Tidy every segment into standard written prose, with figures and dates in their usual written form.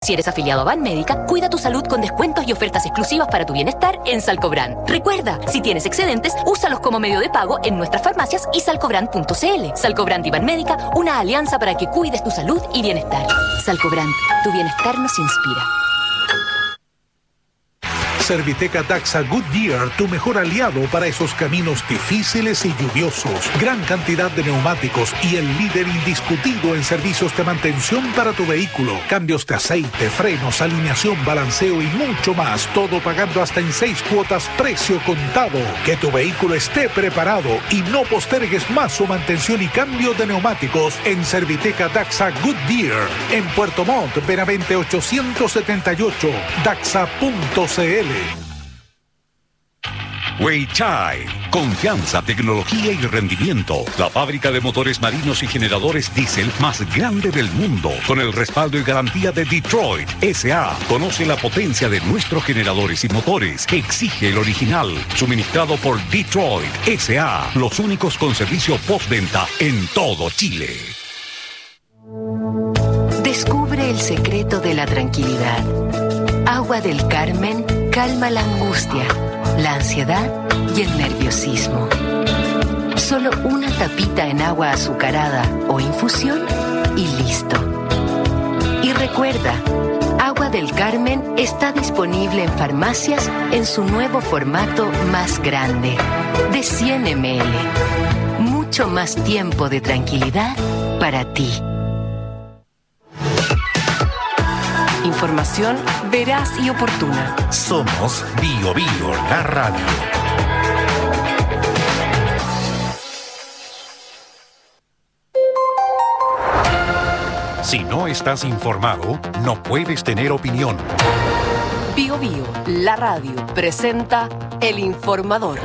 Si eres afiliado a Banmédica, cuida tu salud con descuentos y ofertas exclusivas para tu bienestar en Salcobrand. Recuerda, si tienes excedentes, úsalos como medio de pago en nuestras farmacias y salcobrand.cl. Salcobrand y Banmédica, una alianza para que cuides tu salud y bienestar. Salcobrand, tu bienestar nos inspira. Serviteca Daxa Goodyear, tu mejor aliado para esos caminos difíciles y lluviosos. Gran cantidad de neumáticos y el líder indiscutido en servicios de mantención para tu vehículo. Cambios de aceite, frenos, alineación, balanceo y mucho más. Todo pagando hasta en 6 cuotas, precio contado. Que tu vehículo esté preparado y no postergues más su mantención y cambio de neumáticos en Serviteca Daxa Goodyear. En Puerto Montt, Benavente 878, daxa.cl. Weichai, confianza, tecnología y rendimiento. La fábrica de motores marinos y generadores diésel más grande del mundo, con el respaldo y garantía de Detroit S.A. Conoce la potencia de nuestros generadores y motores. Exige el original, suministrado por Detroit S.A. Los únicos con servicio postventa en todo Chile. Descubre el secreto de la tranquilidad. Agua del Carmen calma la angustia, la ansiedad y el nerviosismo. Solo una tapita en agua azucarada o infusión y listo. Y recuerda, Agua del Carmen está disponible en farmacias en su nuevo formato más grande, de 100 ml. Mucho más tiempo de tranquilidad para ti. Información veraz y oportuna. Somos Bio Bio, la radio. Si no estás informado, no puedes tener opinión. Bio Bio, la radio, presenta El Informador.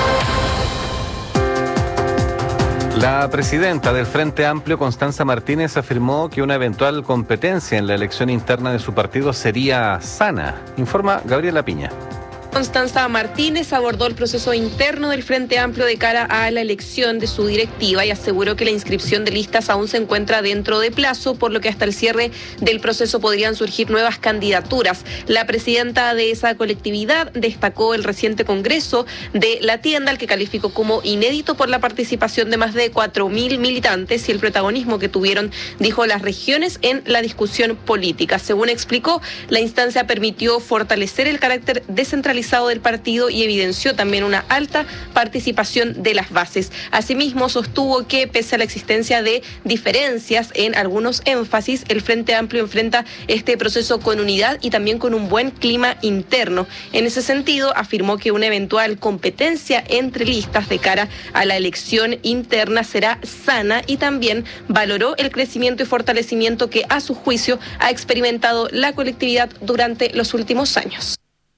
La presidenta del Frente Amplio, Constanza Martínez, afirmó que una eventual competencia en la elección interna de su partido sería sana. Informa Gabriela Piña. Constanza Martínez abordó el proceso interno del Frente Amplio de cara a la elección de su directiva y aseguró que la inscripción de listas aún se encuentra dentro de plazo, por lo que hasta el cierre del proceso podrían surgir nuevas candidaturas. La presidenta de esa colectividad destacó el reciente congreso de La Tienda, al que calificó como inédito por la participación de más de 4.000 militantes y el protagonismo que tuvieron, dijo, las regiones en la discusión política. Según explicó, la instancia permitió fortalecer el carácter descentralizado del partido y evidenció también una alta participación de las bases. Asimismo, sostuvo que pese a la existencia de diferencias en algunos énfasis, el Frente Amplio enfrenta este proceso con unidad y también con un buen clima interno. En ese sentido, afirmó que una eventual competencia entre listas de cara a la elección interna será sana y también valoró el crecimiento y fortalecimiento que, a su juicio, ha experimentado la colectividad durante los últimos años.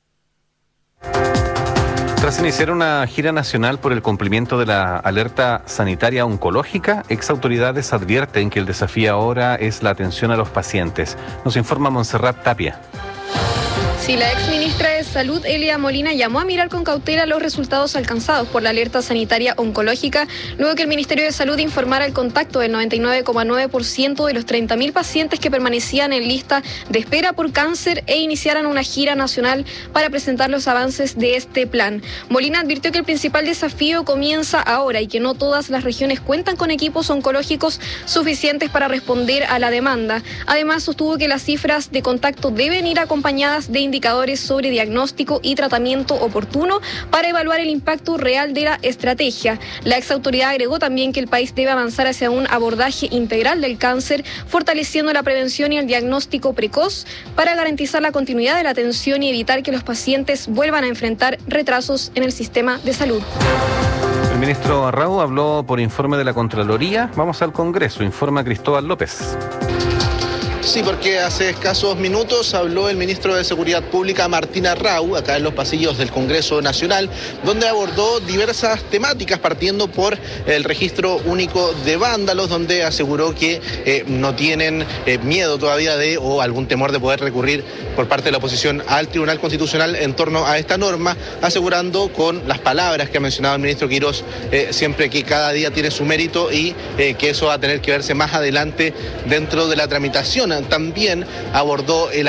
Tras iniciar una gira nacional por el cumplimiento de la alerta sanitaria oncológica, exautoridades advierten que el desafío ahora es la atención a los pacientes. Nos informa Montserrat Tapia. Sí, la exministra de Salud, Elia Molina, llamó a mirar con cautela los resultados alcanzados por la alerta sanitaria oncológica, luego que el Ministerio de Salud informara el contacto del 99,9% de los 30.000 pacientes que permanecían en lista de espera por cáncer e iniciaran una gira nacional para presentar los avances de este plan. Molina advirtió que el principal desafío comienza ahora y que no todas las regiones cuentan con equipos oncológicos suficientes para responder a la demanda. Además, sostuvo que las cifras de contacto deben ir acompañadas de indicadores sobre diagnóstico y tratamiento oportuno para evaluar el impacto real de la estrategia. La exautoridad agregó también que el país debe avanzar hacia un abordaje integral del cáncer, fortaleciendo la prevención y el diagnóstico precoz para garantizar la continuidad de la atención y evitar que los pacientes vuelvan a enfrentar retrasos en el sistema de salud. El ministro Arrau habló por informe de la Contraloría. Vamos al Congreso, informa Cristóbal López. Sí, porque hace escasos minutos habló el ministro de Seguridad Pública, Martín Arrau, acá en los pasillos del Congreso Nacional, donde abordó diversas temáticas, partiendo por el registro único de vándalos, donde aseguró que no tienen miedo todavía o algún temor de poder recurrir por parte de la oposición al Tribunal Constitucional en torno a esta norma, asegurando con las palabras que ha mencionado el ministro Quirós siempre que cada día tiene su mérito y que eso va a tener que verse más adelante dentro de la tramitación. También abordó el